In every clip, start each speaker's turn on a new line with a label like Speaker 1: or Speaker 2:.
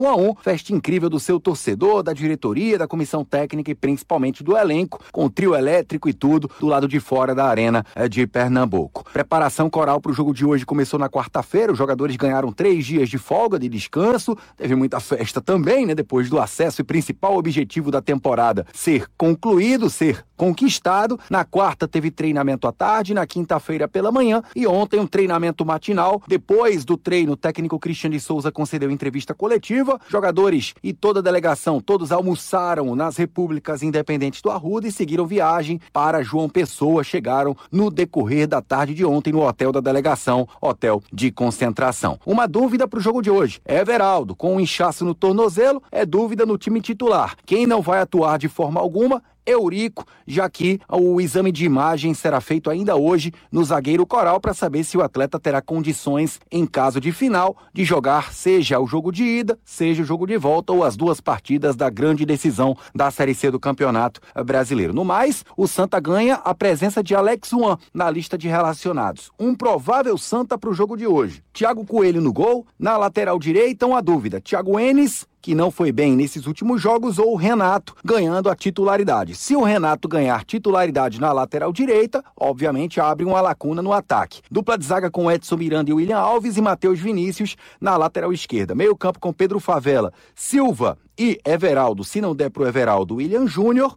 Speaker 1: 1-1, festa incrível do seu torcedor, da diretoria, da comissão técnica e principalmente do elenco, com o trio elétrico e tudo, do lado de fora da arena de Pernambuco. Preparação coral para o jogo de hoje começou na quarta-feira, os jogadores ganharam 3 dias de folga, de descanso, teve muita festa também, né, depois do acesso e principal objetivo da temporada ser concluído, ser conquistado. Na quarta teve treinamento à tarde, na quinta-feira pela manhã e ontem um treinamento matinal. Depois do treino, o técnico Christian de Souza concedeu entrevista coletiva. Jogadores e toda a delegação, todos almoçaram nas repúblicas independentes do Arruda e seguiram viagem para João Pessoa. Chegaram no decorrer da tarde de ontem no hotel da delegação, hotel de concentração. Uma dúvida para o jogo de hoje. Everaldo, com um inchaço no tornozelo, é dúvida no time titular. Quem não vai atuar de forma alguma, Eurico, já que o exame de imagem será feito ainda hoje no zagueiro Coral para saber se o atleta terá condições, em caso de final, de jogar seja o jogo de ida, seja o jogo de volta ou as 2 partidas da grande decisão da Série C do Campeonato Brasileiro. No mais, o Santa ganha a presença de Alex Juan na lista de relacionados. Um provável Santa para o jogo de hoje. Thiago Coelho no gol, na lateral direita uma dúvida. Thiago Enes, que não foi bem nesses últimos jogos, ou o Renato ganhando a titularidade. Se o Renato ganhar titularidade na lateral direita, obviamente abre uma lacuna no ataque. Dupla de zaga com Edson Miranda e William Alves e Matheus Vinícius na lateral esquerda. Meio campo com Pedro Favela, Silva e Everaldo. Se não der pro Everaldo, William Júnior.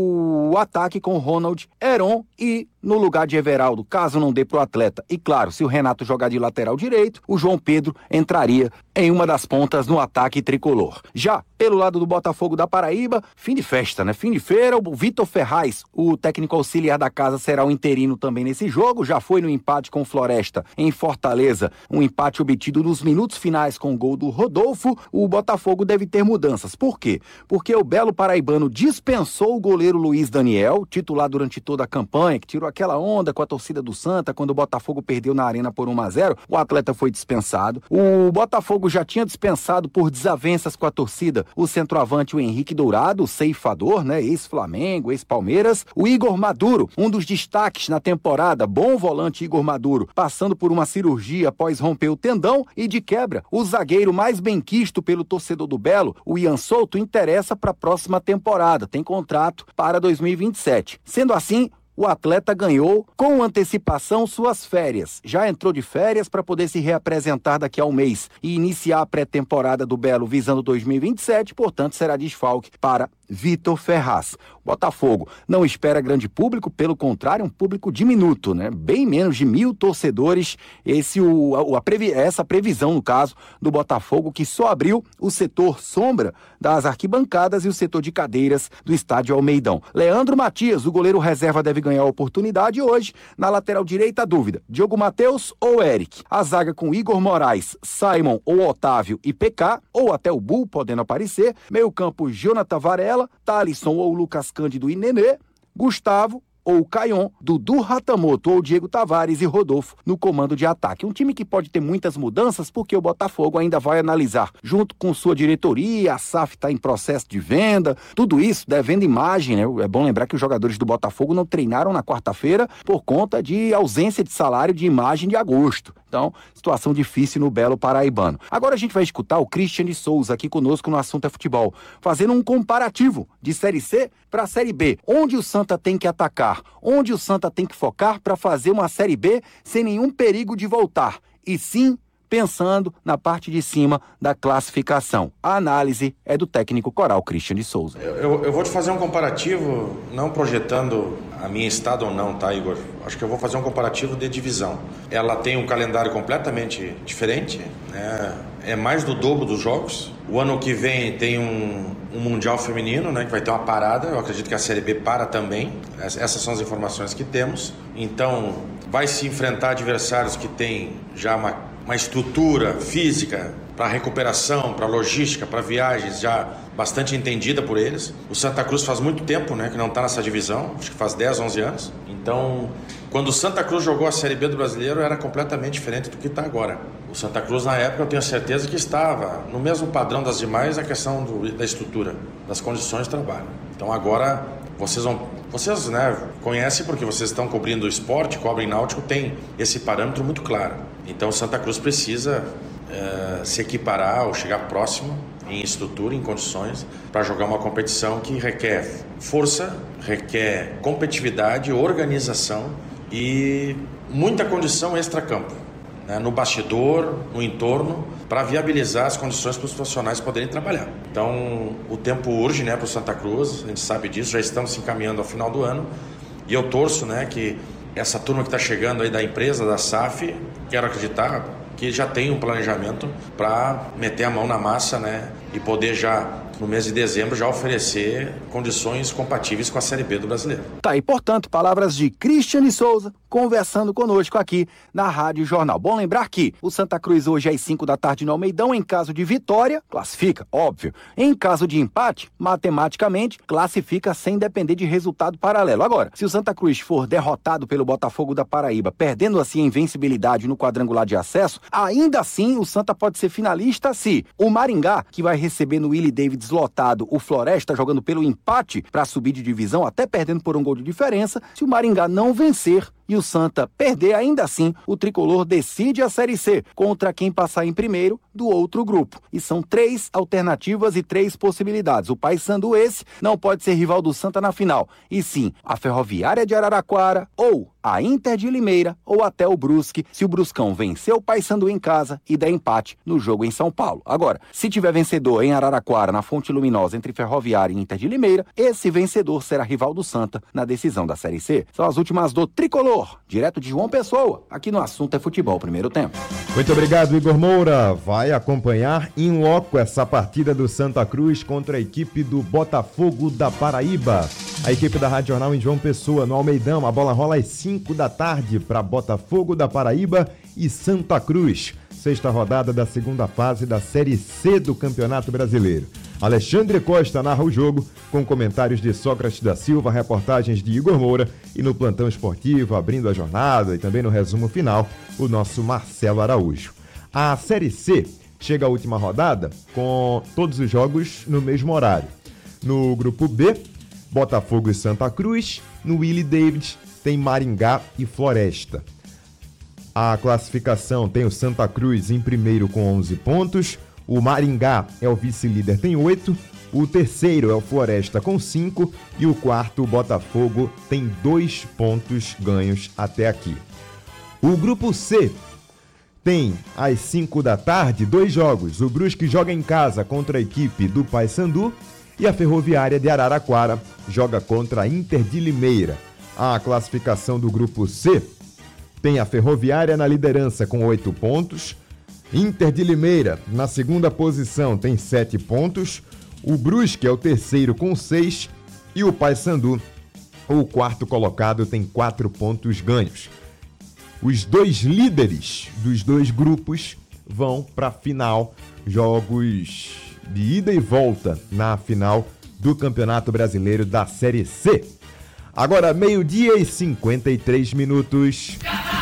Speaker 1: O ataque com Ronald, Heron e no lugar de Everaldo, caso não dê pro atleta. E claro, se o Renato jogar de lateral direito, o João Pedro entraria em uma das pontas no ataque tricolor. Já pelo lado do Botafogo da Paraíba, fim de festa, né? Fim de feira, o Vitor Ferraz, o técnico auxiliar da casa, será o interino também nesse jogo. Já foi no empate com o Floresta em Fortaleza, um empate obtido nos minutos finais com o gol do Rodolfo. O Botafogo deve ter mudanças. Por quê? Porque o belo paraibano dispensou o goleiro Luiz Daniel, titular durante toda a campanha, que tirou aquela onda com a torcida do Santa quando o Botafogo perdeu na arena por 1-0. O atleta foi dispensado. O Botafogo já tinha dispensado por desavenças com a torcida o centroavante, o Henrique Dourado, o ceifador, né? Ex-Flamengo, ex-Palmeiras. O Igor Maduro, um dos destaques na temporada, bom volante Igor Maduro, passando por uma cirurgia após romper o tendão. E de quebra, o zagueiro mais benquisto pelo torcedor do Belo, o Ian Souto, interessa para a próxima temporada, tem contrato para 2027. Sendo assim, o atleta ganhou com antecipação suas férias. Já entrou de férias para poder se reapresentar daqui a um mês e iniciar a pré-temporada do Belo visando 2027, portanto será desfalque para Vitor Ferraz. O Botafogo não espera grande público, pelo contrário, um público diminuto, né? Bem menos de 1.000 torcedores. Essa previsão, no caso, do Botafogo, que só abriu o setor sombra das arquibancadas e o setor de cadeiras do estádio Almeidão. Leandro Matias, o goleiro reserva, deve ganhar a oportunidade hoje. Na lateral direita, a dúvida: Diogo Matheus ou Eric? A zaga com Igor Moraes, Simon ou Otávio e PK, ou até o Bull podendo aparecer. Meio campo, Jonathan Varela, Thalisson ou Lucas Cândido e Nenê, Gustavo ou Caion, Dudu Ratamoto ou Diego Tavares e Rodolfo no comando de ataque. Um time que pode ter muitas mudanças porque o Botafogo ainda vai analisar junto com sua diretoria, a SAF está em processo de venda, tudo isso devendo imagem, né? É bom lembrar que os jogadores do Botafogo não treinaram na quarta-feira por conta de ausência de salário de imagem de agosto. Então, situação difícil no Belo Paraibano. Agora a gente vai escutar o Christian de Souza aqui conosco no Assunto é Futebol, fazendo um comparativo de Série C para a Série B, onde o Santa tem que atacar, onde o Santa tem que focar para fazer uma Série B sem nenhum perigo de voltar, e sim pensando na parte de cima da classificação. A análise é do técnico coral Christian de Souza.
Speaker 2: Eu vou te fazer um comparativo, não projetando a minha estado ou não, tá, Igor? Acho que eu vou fazer um comparativo de divisão. Ela tem um calendário completamente diferente, né? É mais do dobro dos jogos. O ano que vem tem um Mundial Feminino, né, que vai ter uma parada. Eu acredito que a Série B para também. Essas são as informações que temos. Então, vai se enfrentar adversários que têm já uma estrutura física para recuperação, para logística, para viagens já bastante entendida por eles. O Santa Cruz faz muito tempo, né, que não está nessa divisão, acho que faz 10, 11 anos. Então, quando o Santa Cruz jogou a Série B do Brasileiro, era completamente diferente do que está agora. O Santa Cruz, na época, eu tenho certeza que estava no mesmo padrão das demais, a questão da estrutura, das condições de trabalho. Então, agora, vocês, né, conhecem, porque vocês estão cobrindo o esporte, cobrem náutico, tem esse parâmetro muito claro. Então, o Santa Cruz precisa se equiparar ou chegar próximo em estrutura, em condições, para jogar uma competição que requer força, requer competitividade, organização e muita condição extracampo, né? No bastidor, no entorno, para viabilizar as condições para os profissionais poderem trabalhar. Então, o tempo urge, né, para o Santa Cruz, a gente sabe disso, já estamos se encaminhando ao final do ano, e eu torço, né, que essa turma que está chegando aí da empresa, da SAF, quero acreditar que já tem um planejamento para meter a mão na massa, né, e poder já, no mês de dezembro, já oferecer condições compatíveis com a Série B do Brasileiro.
Speaker 1: Tá, e portanto, palavras de Cristiane Souza, conversando conosco aqui na Rádio Jornal. Bom lembrar que o Santa Cruz hoje às 5 da tarde no Almeidão, em caso de vitória, classifica, óbvio. Em caso de empate, matematicamente, classifica sem depender de resultado paralelo. Agora, se o Santa Cruz for derrotado pelo Botafogo da Paraíba, perdendo assim a invencibilidade no quadrangular de acesso, ainda assim o Santa pode ser finalista se o Maringá, que vai receber no Willie Davids lotado o Floresta, jogando pelo empate para subir de divisão, até perdendo por um gol de diferença, se o Maringá não vencer e o Santa perder, ainda assim, o tricolor decide a Série C contra quem passar em primeiro do outro grupo. E são 3 alternativas e 3 possibilidades. O Paysandu esse não pode ser rival do Santa na final, e sim a Ferroviária de Araraquara ou a Inter de Limeira ou até o Brusque, se o Bruscão vencer o Paysandu em casa e der empate no jogo em São Paulo. Agora, se tiver vencedor em Araraquara, na Fonte Luminosa, entre Ferroviária e Inter de Limeira, esse vencedor será rival do Santa na decisão da Série C. São as últimas do Tricolor, direto de João Pessoa, aqui no Assunto é Futebol, primeiro tempo.
Speaker 3: Muito obrigado, Igor Moura. Vai acompanhar em loco essa partida do Santa Cruz contra a equipe do Botafogo da Paraíba. A equipe da Rádio Jornal em João Pessoa, no Almeidão. A bola rola às 5 da tarde para Botafogo da Paraíba e Santa Cruz. Sexta rodada da segunda fase da Série C do Campeonato Brasileiro. Alexandre Costa narra o jogo com comentários de Sócrates da Silva, reportagens de Igor Moura e no plantão esportivo, abrindo a jornada e também no resumo final, o nosso Marcelo Araújo. A Série C chega à última rodada com todos os jogos no mesmo horário. No grupo B, Botafogo e Santa Cruz. No Willie Davids tem Maringá e Floresta. A classificação tem o Santa Cruz em primeiro com 11 pontos. O Maringá é o vice-líder, tem 8. O terceiro é o Floresta com 5. E o quarto, o Botafogo, tem 2 pontos ganhos até aqui. O grupo C tem, às 5 da tarde, 2 jogos. O Brusque joga em casa contra a equipe do Paysandu. E a Ferroviária de Araraquara joga contra a Inter de Limeira. A classificação do grupo C tem a Ferroviária na liderança com 8 pontos. Inter de Limeira, na segunda posição, tem 7 pontos. O Brusque é o terceiro com 6. E o Paysandu, o quarto colocado, tem 4 pontos ganhos. Os 2 líderes dos 2 grupos vão para a final. Jogos de ida e volta na final do Campeonato Brasileiro da Série C. Agora, 12h e 53 minutos.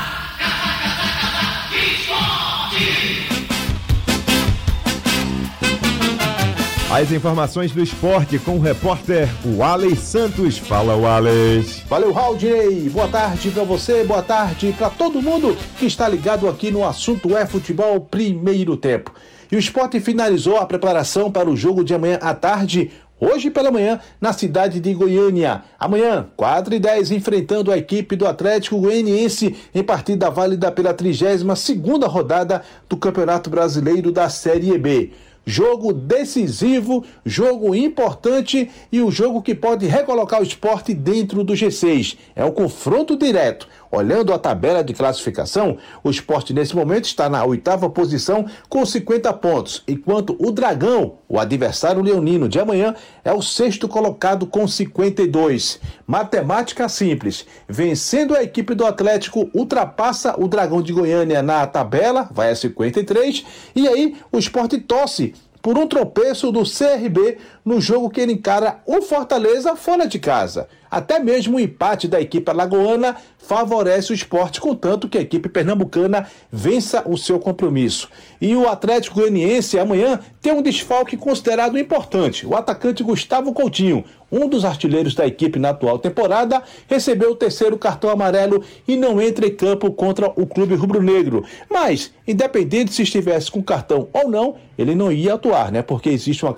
Speaker 3: As informações do esporte com o repórter Walley Santos. Fala, Walley.
Speaker 4: Valeu, Raudinei. Boa tarde para você, boa tarde para todo mundo que está ligado aqui no Assunto é Futebol, primeiro tempo. E o Sport finalizou a preparação para o jogo de amanhã à tarde, hoje pela manhã, na cidade de Goiânia. Amanhã, 4h10, enfrentando a equipe do Atlético Goianiense em partida válida pela 32ª rodada do Campeonato Brasileiro da Série B. Jogo decisivo, jogo importante e o jogo que pode recolocar o Sport dentro do G6. É um confronto direto. Olhando a tabela de classificação, o Sport nesse momento está na 8ª posição com 50 pontos, enquanto o Dragão, o adversário leonino de amanhã, é o 6º colocado com 52. Matemática simples. Vencendo a equipe do Atlético, ultrapassa o Dragão de Goiânia na tabela, vai a 53, e aí o Sport torce por um tropeço do CRB no jogo que ele encara o Fortaleza fora de casa. Até mesmo o empate da equipe alagoana favorece o Sport, contanto que a equipe pernambucana vença o seu compromisso. E o Atlético Goianiense amanhã tem um desfalque considerado importante. O atacante Gustavo Coutinho, um dos artilheiros da equipe na atual temporada, recebeu o 3º cartão amarelo e não entra em campo contra o clube rubro-negro. Mas, independente se estivesse com cartão ou não, ele não ia atuar, né? Porque existe uma